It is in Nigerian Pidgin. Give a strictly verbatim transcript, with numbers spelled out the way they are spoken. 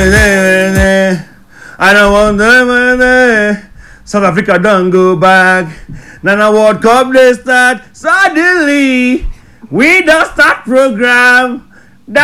I don't want them. South Africa don't go back. Now the World Cup they start. Suddenly, we don't start program.